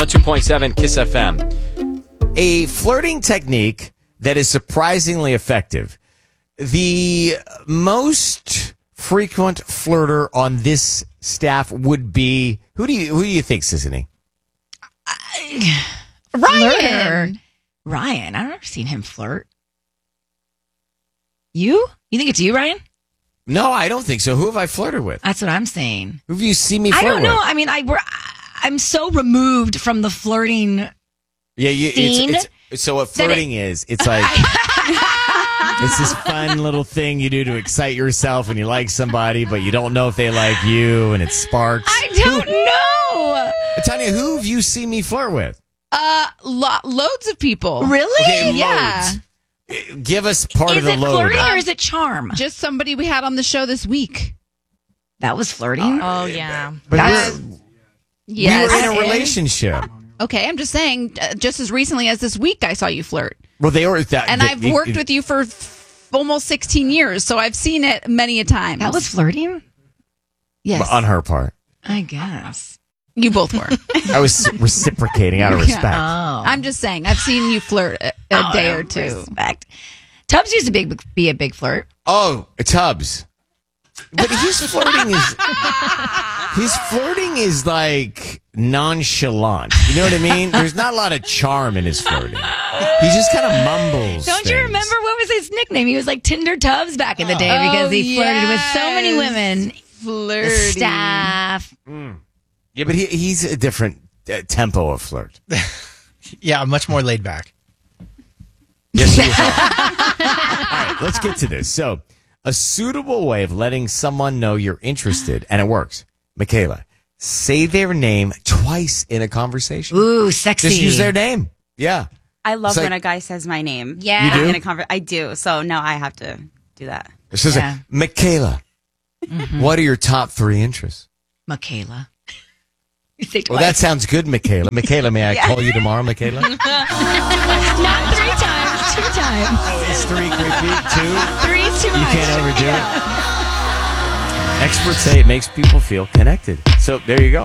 102.7 Kiss FM. A flirting technique that is surprisingly effective. The most frequent flirter on this staff would be who do you think, Sissany? Ryan. Ryan. I've never seen him flirt. You? You think it's you, Ryan? No, I don't think so. Who have I flirted with? That's what I'm saying. Who have you seen me flirt I don't know. with? I mean, I'm so removed from the flirting. Yeah, scene so what flirting is, it's like it's this fun little thing you do to excite yourself when you like somebody, but you don't know if they like you, and it sparks. I don't know. Tanya, who have you seen me flirt with? Loads of people. Really? Okay, Yeah. loads. Give us part Is of the it load. flirting or is it charm? Just somebody we had on the show this week. That was flirting. Oh, yeah. But That's- we were in a Okay. relationship. Okay, I'm just saying, just as recently as this week, I saw you flirt. Well, they were that, And I've worked with you for almost 16 years, so I've seen it many a time. That was flirting? Yes. on her part. I guess. You both were. I was reciprocating out of Yeah. respect. Oh. I'm just saying, I've seen you flirt a day or two. Respect. Tubbs used to be a big flirt. Oh, Tubbs. But his flirting is like nonchalant. You know what I mean? There's not a lot of charm in his flirting. He just kind of mumbles. Don't you things. remember what was his nickname? He was like Tinder Tubbs back in the day because he flirted with so many women. Flirty. The staff. Yeah, but he's a different tempo of flirt. Yeah, much more laid back. Yes, you are. All right, let's get to this. So, a suitable way of letting someone know you're interested, and it works. Michaela, say their name twice in a conversation. Ooh, sexy. Just use their name. Yeah. I love It's like- when a guy says my name. Yeah. You do? In a I do. So now I have to do that. It's just Yeah. like, Michaela, what are your top 3 interests? Michaela. You say Well, twice. that sounds good, Michaela. Michaela, may I call you tomorrow, Michaela? Not 3 times, 2 times. Oh, is 3 creepy? 2? 3's too much. You can't overdo it. Experts say it makes people feel connected. So there you go.